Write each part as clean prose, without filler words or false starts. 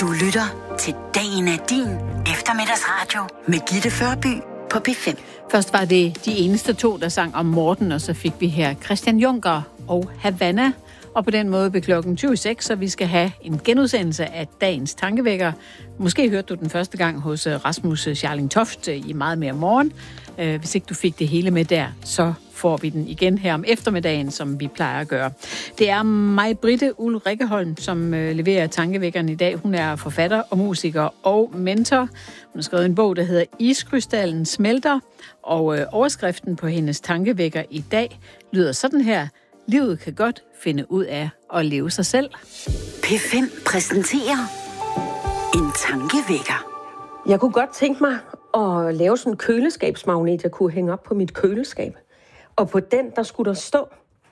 Du lytter til Dagen er din eftermiddagsradio med Gitte Førby på P5. Først var det de eneste to, der sang om Morten, og så fik vi her Christian Juncker og Havana. Og på den måde blev klokken 20.06, så vi skal have en genudsendelse af dagens tankevækker. Måske hørte du den første gang hos Rasmus Scharling Toft i Meget mere morgen. Hvis ikke du fik det hele med der, så får vi den igen her om eftermiddagen, som vi plejer at gøre. Det er mig, Britte Ulrikkeholm, som leverer tankevækkerne i dag. Hun er forfatter og musiker og mentor. Hun har skrevet en bog, der hedder Iskrystallen smelter, og overskriften på hendes tankevækker i dag lyder sådan her: Livet kan godt finde ud af at leve sig selv. P5 præsenterer en tankevækker. Jeg kunne godt tænke mig at lave sådan en køleskabsmagnet, jeg kunne hænge op på mit køleskab. Og på den, der skulle der stå: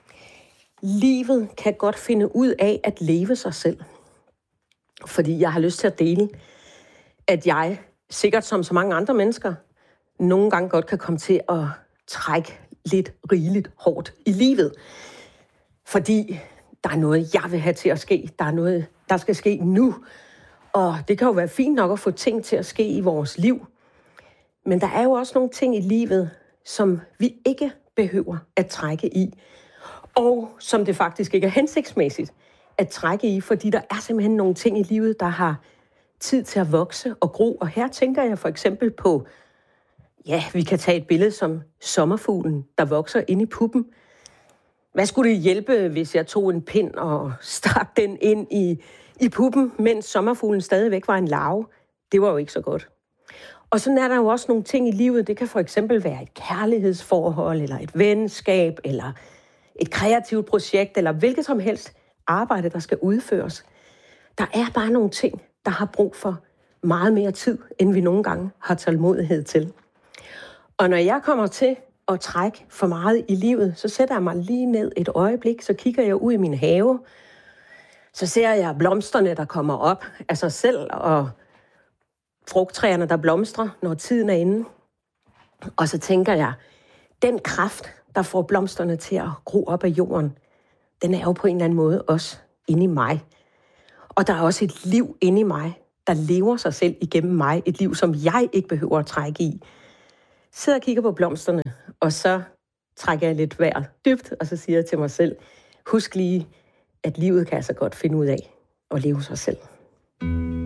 Livet kan godt finde ud af at leve sig selv. Fordi jeg har lyst til at dele, at jeg, sikkert som så mange andre mennesker, nogle gange godt kan komme til at trække lidt rigeligt hårdt i livet. Fordi der er noget, jeg vil have til at ske. Der er noget, der skal ske nu. Og det kan jo være fint nok at få ting til at ske i vores liv. Men der er jo også nogle ting i livet, som vi ikke behøver at trække i. Og som det faktisk ikke er hensigtsmæssigt at trække i, fordi der er simpelthen nogle ting i livet, der har tid til at vokse og gro. Og her tænker jeg for eksempel på, ja, vi kan tage et billede som sommerfuglen, der vokser inde i puppen. Hvad skulle det hjælpe, hvis jeg tog en pind og stak den ind i puppen, mens sommerfuglen stadigvæk var en larve? Det var jo ikke så godt. Og sådan er der jo også nogle ting i livet. Det kan for eksempel være et kærlighedsforhold, eller et venskab, eller et kreativt projekt, eller hvilket som helst arbejde, der skal udføres. Der er bare nogle ting, der har brug for meget mere tid, end vi nogle gange har tålmodighed til. Og når jeg kommer til at trække for meget i livet, så sætter jeg mig lige ned et øjeblik, så kigger jeg ud i min have, så ser jeg blomsterne, der kommer op af sig selv, og frugttræerne, der blomstrer, når tiden er inde. Og så tænker jeg, den kraft, der får blomsterne til at gro op af jorden, den er jo på en eller anden måde også inde i mig. Og der er også et liv inde i mig, der lever sig selv igennem mig. Et liv, som jeg ikke behøver at trække i. Sidder og kigger på blomsterne, og så trækker jeg lidt vejret dybt, og så siger jeg til mig selv, husk lige, at livet kan altså godt finde ud af at leve sig selv.